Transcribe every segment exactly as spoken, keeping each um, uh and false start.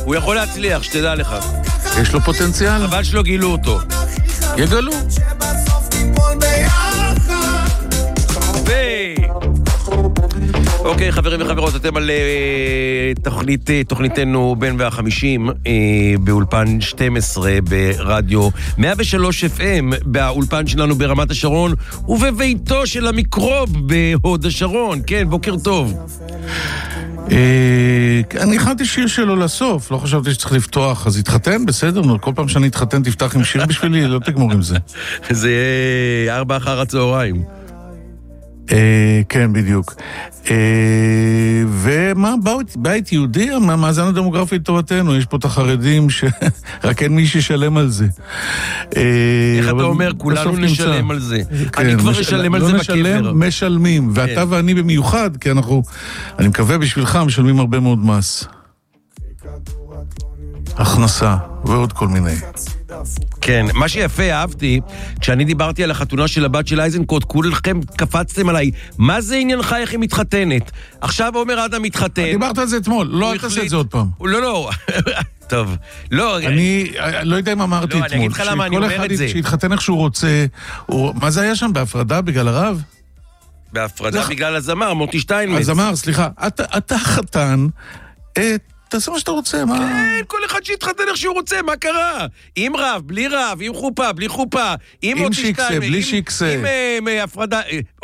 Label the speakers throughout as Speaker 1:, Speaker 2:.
Speaker 1: הוא יכול להצליח, שתדע לך.
Speaker 2: יש לו פוטנציאל.
Speaker 1: אבל שלא גילו אותו.
Speaker 2: יגלו.
Speaker 1: אוקיי, חברים וחברות, אתם על תוכנית, תוכניתנו בין והחמישים באולפן שתים עשרה ברדיו מאה ושלוש אף אם באולפן שלנו ברמת השרון ובביתו של המיקרוב בהוד השרון. כן, בוקר טוב.
Speaker 2: אני הכנתי שיר שלו לסוף, לא חשבתי שצריך לפתוח, אז התחתן, בסדר, כל פעם שאני אתחתן תפתח עם שיר בשבילי, לא תגמור עם זה.
Speaker 1: זה ארבע אחר הצהריים.
Speaker 2: כן, בדיוק. ומה, בית יהודי, המאזן הדמוגרפי לטובתנו, יש פה את החרדים שרק אין מי שישלם על זה.
Speaker 1: איך אתה אומר, כולנו נשלם על זה. אני כבר אשלם על זה בקבר.
Speaker 2: לא נשלם, משלמים, ואתה ואני במיוחד, כי אנחנו, אני מקווה בשבילך, משלמים הרבה מאוד מס. הכנסה, ועוד כל מיני.
Speaker 1: כן, מה שיפה, אהבתי, כשאני דיברתי על החתונה של הבת של אייזנקוט, כולכם קפצתם עליי, מה זה עניינך איך היא מתחתנת? עכשיו אומר אדם מתחתן.
Speaker 2: דיברת על זה אתמול, לא אל תעשה את זה עוד פעם.
Speaker 1: לא, לא, טוב, לא.
Speaker 2: אני לא יודע אם אמרתי אתמול.
Speaker 1: אני אגיד לך למה אני אומר את זה.
Speaker 2: שיתחתן איך שהוא רוצה, מה זה היה שם, בהפרדה בגלל הרב?
Speaker 1: בהפרדה בגלל הזמר, מוטי שטיינמץ.
Speaker 2: הזמר, סליחה, אתה חתן, את תעשה מה שאתה רוצה, מה?
Speaker 1: כן, כל אחד שיתחתן איך שהוא רוצה, מה קרה? עם רב, בלי רב, עם חופה, בלי חופה, עם
Speaker 2: עם שיקסה, בלי שיקסה.
Speaker 1: עם הפרדה,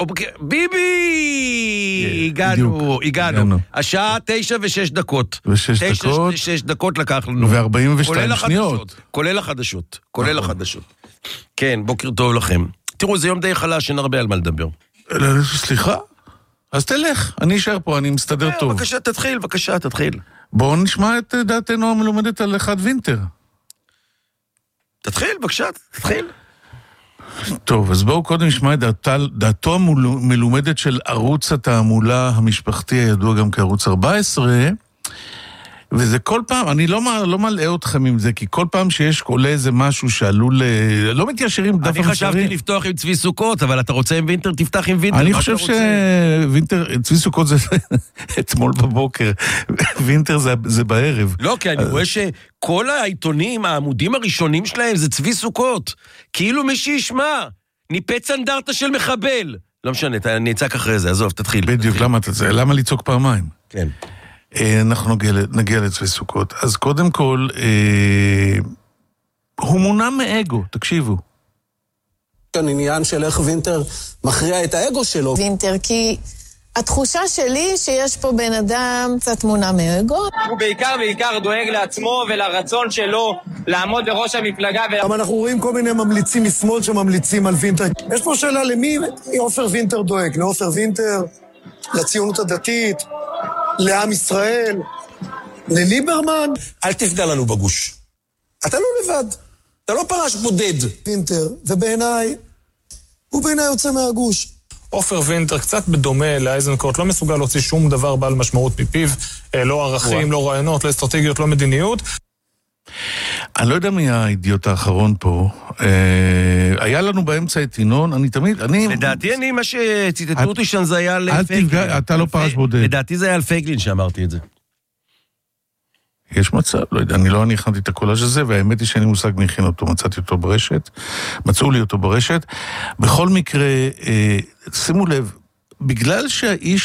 Speaker 1: ביבי! הגענו, הגענו. השעה תשע ושש דקות.
Speaker 2: ושש דקות.
Speaker 1: תשע ושש דקות לקח לנו.
Speaker 2: וארבעים ושתיים שניות.
Speaker 1: כולל החדשות, כולל החדשות. כן, בוקר טוב לכם. תראו, זה יום די חלש, אין הרבה על מה לדבר.
Speaker 2: סליחה? אז תלך, אני אשאר פה, אני מסתדר טוב.
Speaker 1: בבקשה, תתחיל, בבקשה, תתחיל.
Speaker 2: בואו נשמע את דעתנו המלומדת על אחד וינטר.
Speaker 1: תתחיל, בבקשה, תתחיל.
Speaker 2: טוב, אז בואו קודם נשמע את דעתו, דעתו המלומדת של ערוץ התעמולה המשפחתי, הידוע גם כערוץ ארבע עשרה, וזה כל פעם, אני לא, לא מלאה אתכם עם זה, כי כל פעם שיש עולה איזה משהו שעלול, לא מתיישרים דף המסרים.
Speaker 1: אני חשבתי לפתוח עם צבי סוכות, אבל אתה רוצה עם וינטר, תפתח עם וינטר.
Speaker 2: אני חושב שווינטר, צבי סוכות זה אתמול בבוקר, וינטר זה, זה בערב.
Speaker 1: לא, כי אני רואה שכל העיתונים, העמודים הראשונים שלהם זה צבי סוכות. כאילו מי שישמע, ניפץ אנדרטה של מחבל. לא משנה, אני אצעק אחרי זה, עזוב, תתחיל.
Speaker 2: בדיוק, למה, למה לצעוק פעמיים?
Speaker 1: כן.
Speaker 2: אנחנו נגיע, נגיע לצבי סוכות. אז קודם כל, אה, הוא מונע מאגו, תקשיבו.
Speaker 3: כאן עניין של איך וינטר מכריע את האגו שלו.
Speaker 4: וינטר, כי התחושה שלי שיש פה בן אדם קצת מונע מאגו.
Speaker 5: הוא בעיקר בעיקר דואג לעצמו ולרצון שלו לעמוד בראש המפלגה.
Speaker 3: אבל אנחנו רואים כל מיני ממליצים משמאל שממליצים על וינטר. יש פה שאלה למי עופר וינטר דואג? לעופר וינטר, לציונות הדתית, לעם ישראל, לליברמן.
Speaker 6: אל תפגע לנו בגוש.
Speaker 3: אתה לא לבד.
Speaker 6: אתה לא פרש בודד.
Speaker 3: וינטר, ובעיניי, הוא בעיניי יוצא מהגוש.
Speaker 7: עופר וינטר קצת בדומה לאייזנקוט, לא מסוגל להוציא שום דבר בעל משמעות מפיו, לא ערכים, לא רעיונות, לא אסטרטגיות, לא מדיניות.
Speaker 2: אני לא יודע מי האידיוט האחרון פה. היה לנו באמצע את ינון, אני תמיד, אני...
Speaker 1: לדעתי אני, מה שציטטו אותי שם זה היה על פייגלין.
Speaker 2: אתה לא פרש בודד.
Speaker 1: לדעתי זה היה על פייגלין שאמרתי את זה.
Speaker 2: יש מצב, לא יודע, אני לא אני הכנתי את הקולאז' הזה, והאמת היא שאני מושג מכין אותו, מצאתי אותו ברשת, מצאו לי אותו ברשת. בכל מקרה, שימו לב, בגלל שהאיש